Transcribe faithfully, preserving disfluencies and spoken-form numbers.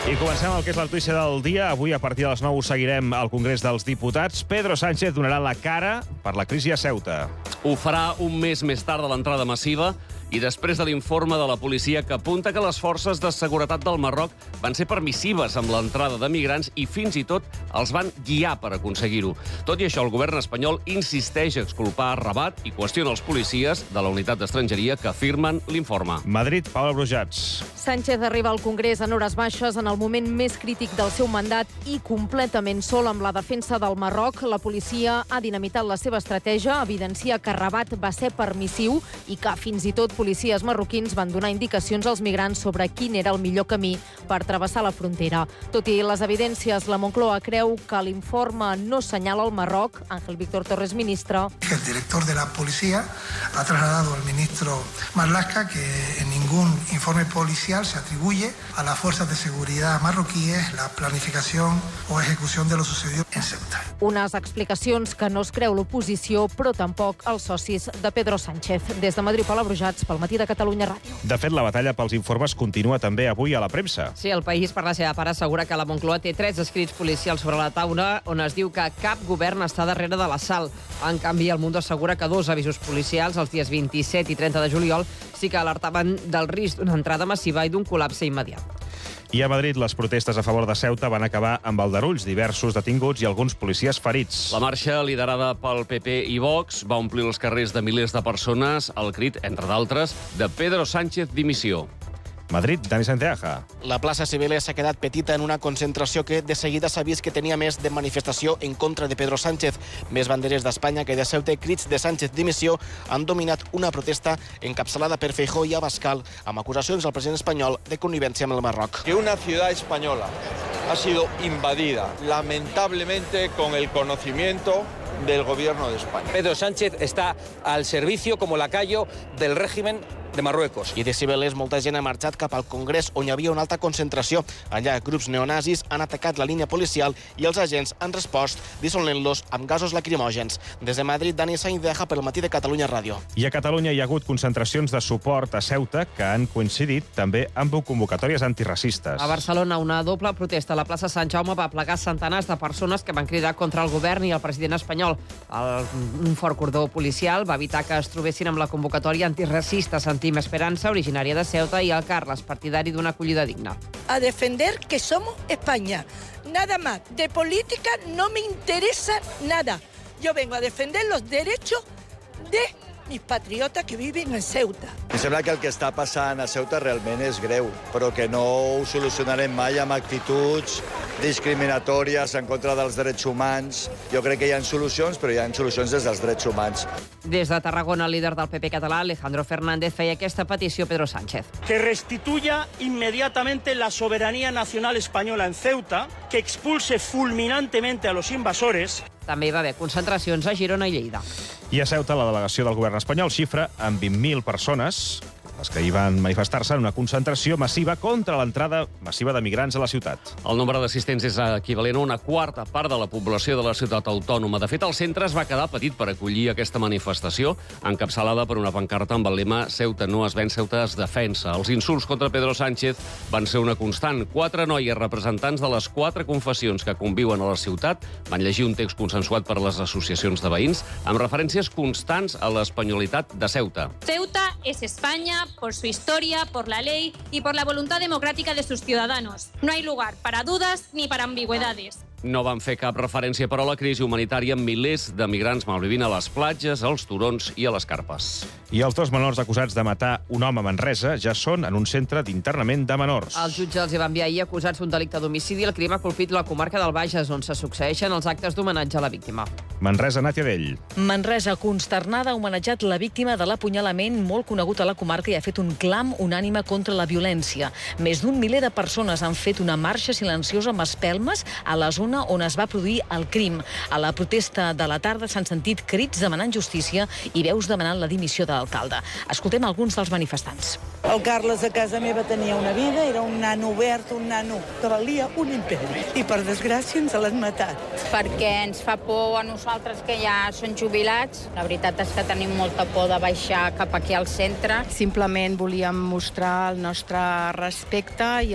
I comencem el que és la notícia del dia. Avui, a partir de les nou, seguirem al Congrés dels Diputats. Pedro Sánchez donarà la cara per la crisi a Ceuta. Ho farà un mes més tard de l'entrada massiva i després de l'informe de la policia que apunta que les forces de seguretat del Marroc van ser permissives amb l'entrada de migrants i fins i tot els van guiar per aconseguir-ho. Tot i això, el govern espanyol insisteix a exculpar Rabat i qüestiona els policies de la unitat d'estrangeria que afirmen l'informe. Madrid, Paula Brujats. Sánchez arriba al Congrés en hores baixes en el moment més crític del seu mandat i completament sol amb la defensa del Marroc. La policia ha dinamitat la seva estratègia, evidencia que Rabat va ser permissiu i que fins i tot policies marroquins van donar indicacions als migrants sobre quin era el millor camí per travessar la frontera. Tot i les evidències, la Moncloa creu que l'informe no senyala el Marroc. Ángel Víctor Torres, ministre. El director de la policía ha trasladado al ministro Marlaska que en ningún informe policial se atribuye a las fuerzas de seguridad marroquíes la planificación o ejecución de lo sucedido en Ceuta. Unes explicacions que no es creu l'oposició, però tampoc els socis de Pedro Sánchez. Des de Madrid, Paula Brujats, pel Matí de Catalunya Ràdio. De fet, la batalla pels informes continua també avui a la premsa. Sí, el País, per la seva part, assegura que la Moncloa té tres escrits policials sobre la taula on es diu que cap govern està darrere de l'assalt. En canvi, el Mundo assegura que dos avisos policials, els dies vint-i-set i trenta de juliol, sí que alertaven del risc d'una entrada massiva i d'un col·lapse immediat. I a Madrid, les protestes a favor de Ceuta van acabar amb aldarulls, diversos detinguts i alguns policies ferits. La marxa, liderada pel P P i Vox, va omplir els carrers de milers de persones, al crit, entre d'altres, de Pedro Sánchez dimissió. Madrid, Dani Santiago. La plaça Cibeles s'ha quedat petita en una concentració que de seguida s'ha vist que tenia més de manifestació en contra de Pedro Sánchez. Més banderes d'Espanya que de Ceuta i crits de Sánchez dimissió han dominat una protesta encapçalada per Feijóo i Abascal amb acusacions al president espanyol de connivència amb el Marroc. Que una ciudad española ha sido invadida, lamentablemente con el conocimiento del gobierno de España. Pedro Sánchez está al servicio como lacayo del régimen de Marruecos. I de Cibeles molta gent ha marxat cap al Congrés on hi havia una alta concentració. Allà grups neonazis han atacat la línia policial i els agents han respost dissolent-los amb gasos lacrimògens. Des de Madrid, Dani Santiago per el Matí de Catalunya Ràdio. I a Catalunya hi ha hagut concentracions de suport a Ceuta que han coincidit també amb convocatòries antiracistes. A Barcelona, una doble protesta a la plaça Sant Jaume va plegar centenars de persones que van cridar contra el govern i el president espanyol. El, un fort cordó policial va evitar que es trobessin amb la convocatòria antiracista. Sentim Esperança, originària de Ceuta, i el Carles, partidari d'una acollida digna. A defender que somos España. Nada más. De política no me interesa nada. Yo vengo a defender los derechos de mis patriotas que viven en Ceuta. Em sembla que el que està passant a Ceuta realment és greu, però que no ho solucionarem mai amb actituds discriminatòries en contra dels drets humans. Jo crec que hi ha solucions, però hi ha solucions des dels drets humans. Des de Tarragona, el líder del P P català, Alejandro Fernández, feia aquesta petició a Pedro Sánchez. Que restituya inmediatamente la soberanía nacional española en Ceuta, que expulse fulminantemente a los invasores. També hi va haver concentracions a Girona i Lleida. I a Ceuta, la delegació del govern espanyol xifra amb vint mil persones les que hi van manifestar-se en una concentració massiva contra l'entrada massiva de migrants a la ciutat. El nombre d'assistents és equivalent a una quarta part de la població de la ciutat autònoma. De fet, el centre es va quedar petit per acollir aquesta manifestació, encapçalada per una pancarta amb el lema «Ceuta no es ven, Ceuta es defensa». Els insults contra Pedro Sánchez van ser una constant. Quatre noies representants de les quatre confessions que conviuen a la ciutat van llegir un text consensuat per les associacions de veïns amb referències constants a l'espanyolitat de Ceuta. Ceuta es España por su historia, por la ley y por la voluntad democrática de sus ciudadanos. No hay lugar para dudas ni para ambigüedades. No van fer cap referència, però, a la crisi humanitària amb milers de migrants malvivint a les platges, als turons i a les carpes. I els dos menors acusats de matar un home a Manresa ja són en un centre d'internament de menors. El jutge els hi va enviar ahir acusats d'un delicte d'homicidi. El crim ha colpit la comarca del Bages, on se succeeixen els actes d'homenatge a la víctima. Manresa, Nàtia Dell. Manresa, consternada, ha homenatjat la víctima de l'apunyalament molt conegut a la comarca i ha fet un clam unànime contra la violència. Més d'un miler de persones han fet una marxa silenciosa amb espelmes a la zona on es va produir el crim. A la protesta de la tarda s'han sentit crits demanant justícia i veus demanant la dimissió de l'alcalde. Escoltem alguns dels manifestants. El Carles a casa meva tenia una vida, era un nano obert, un nano que valia un imperi. I per desgràcia ens l'han matat. Perquè ens fa por a nosaltres que ja són jubilats. La veritat és que tenim molta por de baixar cap aquí al centre. Simplement volíem mostrar el nostre respecte i